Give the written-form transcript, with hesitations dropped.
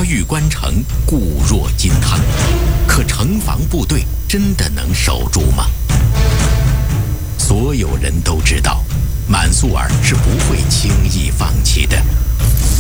他玉关城固若金汤，可城防部队真的能守住吗？所有人都知道，满速尔是不会轻易放弃的。